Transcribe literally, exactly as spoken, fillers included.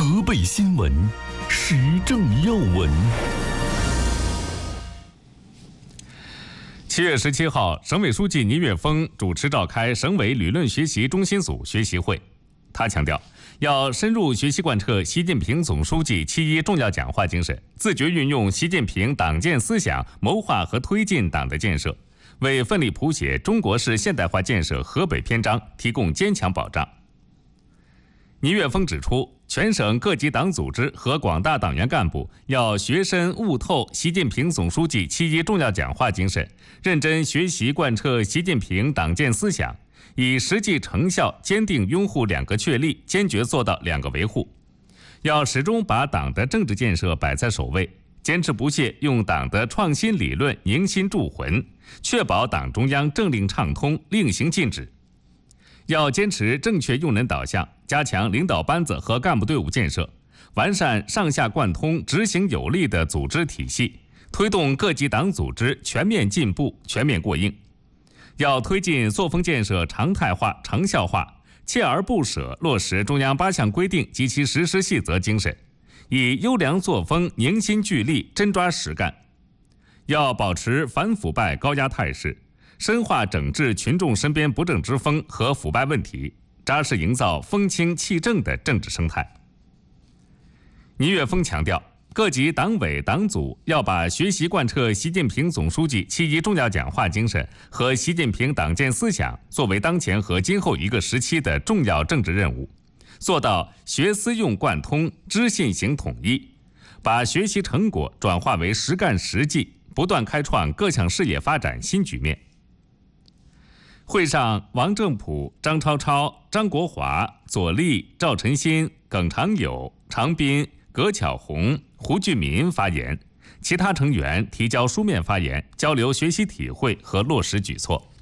河北新闻，时政要闻。 七月十七号，省委书记倪岳峰主持召开省委理论学习中心组学习会。他强调，要深入学习贯彻习近平总书记七一重要讲话精神，自觉运用习近平党建思想，谋划和推进党的建设，为奋力谱写中国式现代化建设河北篇章提供坚强保障。倪岳峰指出，全省各级党组织和广大党员干部要学深悟透习近平总书记七一重要讲话精神，认真学习贯彻习近平党建思想，以实际成效坚定拥护两个确立，坚决做到两个维护。要始终把党的政治建设摆在首位，坚持不懈用党的创新理论凝心铸魂，确保党中央政令畅通，令行禁止。要坚持正确用人导向，加强领导班子和干部队伍建设，完善上下贯通、执行有力的组织体系，推动各级党组织全面进步、全面过硬。要推进作风建设常态化、成效化，锲而不舍落实中央八项规定及其实施细则精神，以优良作风凝心聚力，真抓实干。要保持反腐败高压态势，深化整治群众身边不正之风和腐败问题，扎实营造风清气正的政治生态。倪岳峰强调，各级党委党组要把学习贯彻习近平总书记七一重要讲话精神和习近平党建思想作为当前和今后一个时期的重要政治任务，做到学思用贯通、知信行统一，把学习成果转化为实干实际，不断开创各项事业发展新局面。会上，王正普、张超超、张国华、左立、赵晨新、耿长友、常斌、葛巧红、胡俊民发言，其他成员提交书面发言，交流学习体会和落实举措。